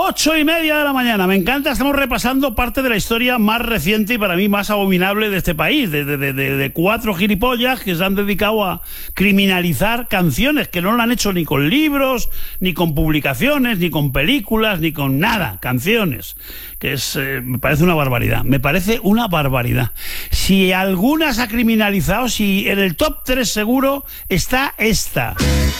8:30 de la mañana. Me encanta, estamos repasando parte de la historia más reciente y para mí más abominable de este país, de cuatro gilipollas que se han dedicado a criminalizar canciones que no lo han hecho ni con libros, ni con publicaciones, ni con películas, ni con nada, canciones, que es, me parece una barbaridad, Si alguna se ha criminalizado, si en el top 3 seguro está esta.